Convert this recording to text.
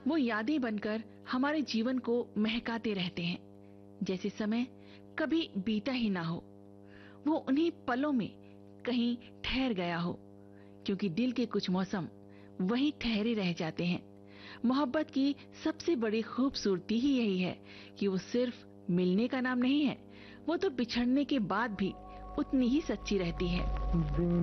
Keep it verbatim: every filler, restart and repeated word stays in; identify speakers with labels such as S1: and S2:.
S1: वो यादें बनकर हमारे जीवन को महकाते रहते हैं, जैसे समय कभी बीता ही ना हो। वो उन्हीं पलों में कहीं ठहर गया हो, क्योंकि दिल के कुछ मौसम वहीं ठहरे रह जाते हैं। मोहब्बत की सबसे बड़ी खूबसूरती ही यही है कि वो सिर्फ मिलने का नाम नहीं है, वो तो बिछड़ने के बाद भी उतनी ही सच्ची रहती है।